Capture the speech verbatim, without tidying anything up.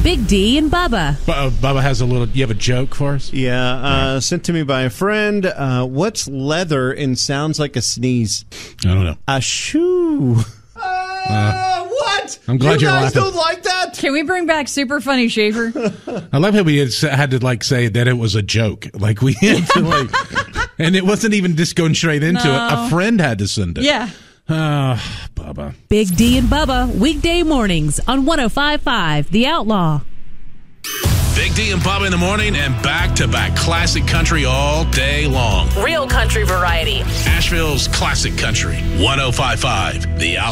Big D and Bubba. Uh, Bubba has a little. You have a joke for us? Yeah, uh, sent to me by a friend. Uh, what's leather and sounds like a sneeze? I don't know. A shoe. Uh, what? I'm glad you you're guys laughing. don't like that? Can we bring back Super Funny Schaefer? I love how we had, had to like say that it was a joke. Like we had to like, and it wasn't even just going straight into No. it. A friend had to send it. Yeah. Ah, Bubba. Big D and Bubba, weekday mornings on one oh five point five The Outlaw. Big D and Bubba in the morning and back-to-back classic country all day long. Real country variety. Asheville's classic country, one oh five point five The Outlaw.